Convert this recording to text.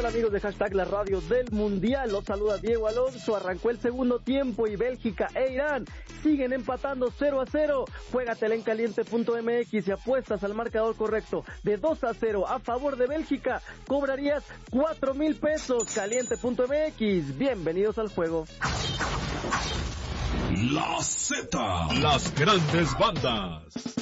tal amigos de Hashtag la Radio del Mundial? Los saluda Diego Alonso. Arrancó el segundo tiempo y Bélgica e Irán siguen empatando 0-0. Juégatela en caliente.mx y apuestas al marcador correcto de 2-0 a favor de Bélgica. Cobrarías 4,000 pesos. Caliente.mx. Bienvenidos al juego. La Z, las grandes bandas.